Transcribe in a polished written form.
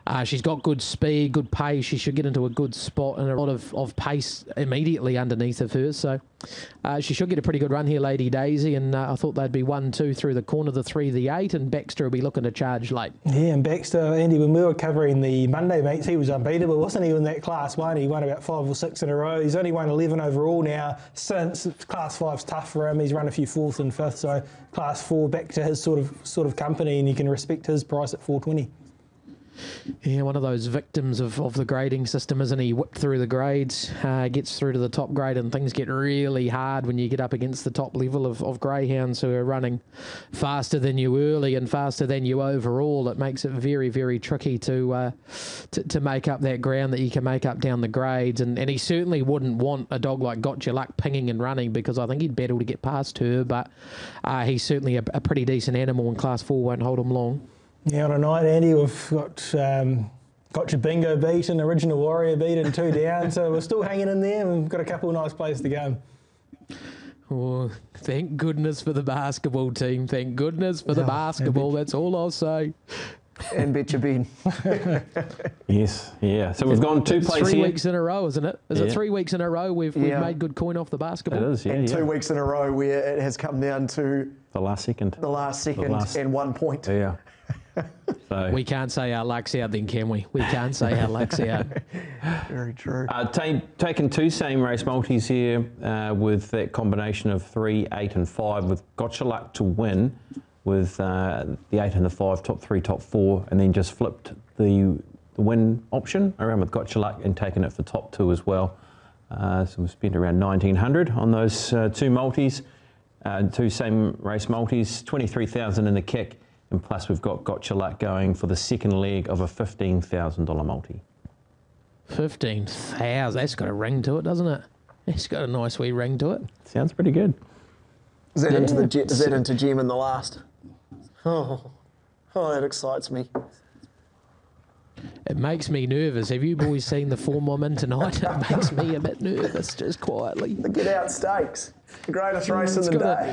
She's got good speed, good pace. She should get into a good spot and a lot of pace immediately underneath of her. So she should get a pretty good run here, Lady Daisy. And I thought they'd be 1-2 through the corner, the 3, the 8. And Baxter will be looking to charge late. Yeah, and Baxter, Andy, when we were covering the Monday meets, he was unbeatable, wasn't he, in that Class 1? He won about 5 or 6 in a row. He's only won 11 overall now since. Class 5's tough for him. He's run a few 4th and 5th. So Class 4 back to his sort of company, and you can respect his price at $4.20. Yeah, one of those victims of the grading system, isn't he? Whipped through the grades, gets through to the top grade, and things get really hard when you get up against the top level of greyhounds who are running faster than you early and faster than you overall. It makes it very, very tricky to make up that ground that you can make up down the grades. And he certainly wouldn't want a dog like Gotcha Luck pinging and running, because I think he'd battle to get past her. But he's certainly a pretty decent animal, and Class 4 won't hold him long. Yeah, on a night, Andy, we've got Gotcha Bingo beat and Original Warrior beat and 2 down, so we're still hanging in there, and we've got a couple of nice plays to go. Oh, thank goodness for the basketball team. Thank goodness for the basketball. That's all I'll say. And Betcha Ben. Yes, yeah. So we've gone 2 plays 3 here. weeks in a row, isn't it? Is it 3 weeks in a row we've made good coin off the basketball? It is, yeah. And 2 weeks in a row where it has come down to the last second. And 1 point. Yeah. So. We can't say our luck's out then, can we? We can't say our luck's out. Very true. Taking 2 same race multis here with that combination of 3, 8 and 5 with Gotcha Luck to win with the 8 and the 5, top 3, top 4, and then just flipped the win option around with Gotcha Luck and taken it for top 2 as well. So we've spent around 1,900 on those 2 multis, 2 same race multis, 23,000 in the kick. And plus we've got Gotcha Luck going for the second leg of a $15,000 multi. 15,000, that's got a ring to it, doesn't it? It's got a nice wee ring to it. Sounds pretty good. Is that into Gem in the last? Oh, that excites me. It makes me nervous. Have you boys seen the form I'm in tonight? It makes me a bit nervous, just quietly. The Get Out Stakes, the greatest race in the day.